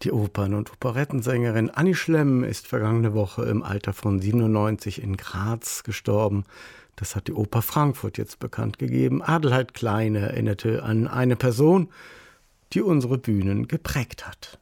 Die Opern- und Operettensängerin Annie Schlemm ist vergangene Woche im Alter von 97 in Graz gestorben. Das hat die Oper Frankfurt jetzt bekannt gegeben. Adelheid Klein erinnerte an eine Person, die unsere Bühnen geprägt hat.